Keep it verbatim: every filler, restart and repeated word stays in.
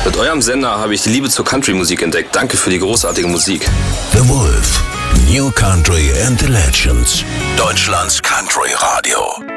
Mit eurem Sender habe ich die Liebe zur Country-Musik entdeckt. Danke für die großartige Musik. The Wolf, New Country and the Legends. Deutschlands Country Radio.